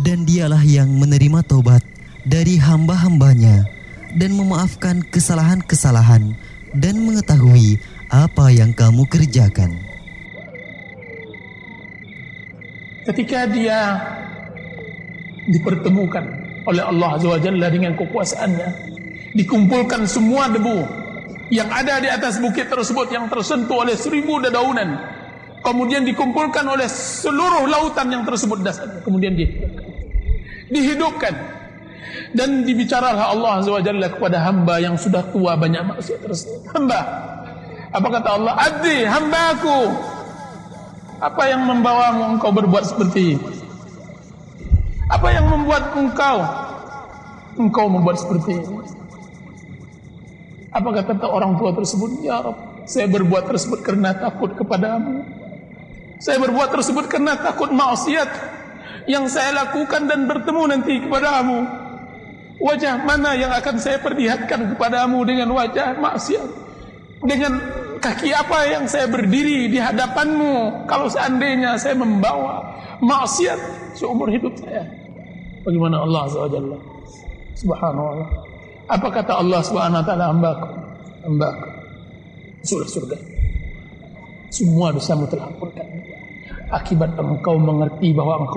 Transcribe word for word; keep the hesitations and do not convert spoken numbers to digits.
Dan dialah yang menerima taubat dari hamba-hambanya dan memaafkan kesalahan-kesalahan dan mengetahui apa yang kamu kerjakan. Ketika dia dipertemukan oleh Allah Azza wa Jalla dengan kekuasaannya, dikumpulkan semua debu yang ada di atas bukit tersebut yang tersentuh oleh seribu dedaunan, kemudian dikumpulkan oleh seluruh lautan yang tersebut dasarnya, kemudian di, dihidupkan, dan dibicaralah Allah Azza wa Jalla kepada hamba yang sudah tua banyak maksiat tersebut. Hamba, apa kata Allah? Abdi, hambaku, apa yang membawamu engkau berbuat seperti ini? Apa yang membuat engkau engkau membuat seperti ini? Apa kata orang tua tersebut? Ya Rabb, saya berbuat tersebut karena takut kepadamu. Saya berbuat tersebut karena takut maksiat yang saya lakukan dan bertemu nanti kepadamu. Wajah mana yang akan saya perlihatkan kepadamu dengan wajah maksiat? Dengan kaki apa yang saya berdiri di hadapanmu kalau seandainya saya membawa maksiat seumur hidup saya? Bagaimana Allah Azza wa Jalla? Subhanahu wa ta'ala. Apa kata Allah Subhanahu wa ta'ala? Hambaku, hambaku, surga surga, semua dosamu telah ampunkan akibat engkau mengerti bahwa engkau